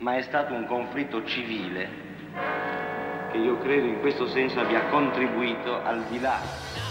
ma è stato un conflitto civile che io credo in questo senso abbia contribuito al di là